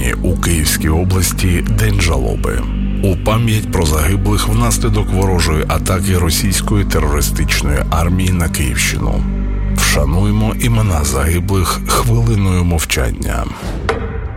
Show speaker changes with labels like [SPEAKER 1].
[SPEAKER 1] Сьогодні у Київській області День жалоби. У пам'ять про загиблих внаслідок ворожої атаки російської терористичної армії на Київщину. Вшануймо імена загиблих хвилиною мовчання.